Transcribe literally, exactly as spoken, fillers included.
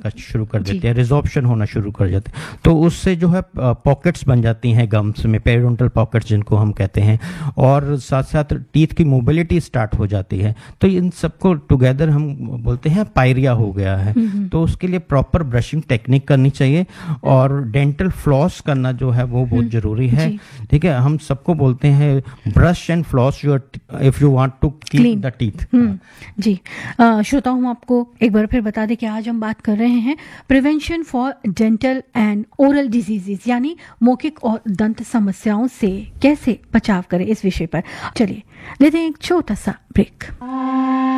का शुरू कर देते हैं, रिजॉर्प्शन होना शुरू कर जाते हैं, तो उससे जो है पॉकेट्स बन जाती हैं गम्स में, पेरिडोंटल पॉकेट्स जिनको हम कहते हैं, और साथ साथ टीथ की मोबिलिटी स्टार्ट हो जाती है। तो इन सबको टुगेदर हम बोलते हैं पायरिया हो गया है। तो उसके लिए प्रॉपर ब्रशिंग टेक्निक करनी चाहिए और डेंटल फ्लॉस करना जो है वो बहुत जरूरी है। ठीक है, हम सबको बोलते हैं brush and floss your if you want to clean the teeth. जी श्रोताओं, हम आपको एक बार फिर बता दें कि आज हम बात कर रहे हैं prevention for dental and oral diseases, यानी मौखिक और दंत समस्याओं से कैसे बचाव करें, इस विषय पर। चलिए लेते हैं एक छोटा सा ब्रेक।